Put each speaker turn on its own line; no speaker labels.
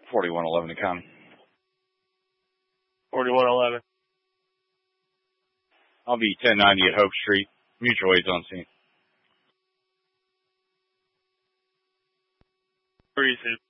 4111 to County.
4111.
I'll be 1090 at Hope Street. Mutual aid's on scene.
Where is it?